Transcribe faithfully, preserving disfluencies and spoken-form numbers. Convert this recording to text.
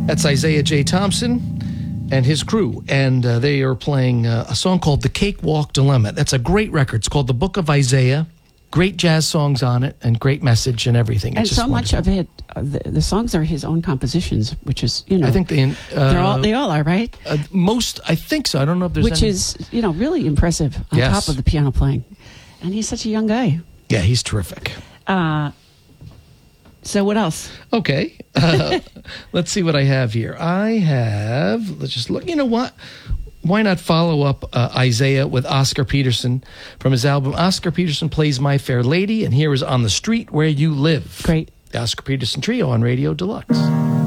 That's Isaiah J. Thompson and his crew, and uh, they are playing uh, a song called The Cakewalk Dilemma. That's a great record. It's called The Book of Isaiah. Great jazz songs on it, and great message and everything. It's and just so much wonderful. of it, uh, the, the songs are his own compositions, which is, you know, I think they, uh, they're all, they all are, right? Uh, most, I think so. I don't know if there's Which any. is, you know, really impressive on Yes. top of the piano playing. And he's such a young guy. Yeah, he's terrific. Uh, so what else? Okay. Uh, let's see what I have here. I have, let's just look. You know what? Why not follow up uh, Isaiah with Oscar Peterson from his album Oscar Peterson Plays My Fair Lady, and here is On the Street Where You Live. Great. The Oscar Peterson Trio on Radio Deluxe.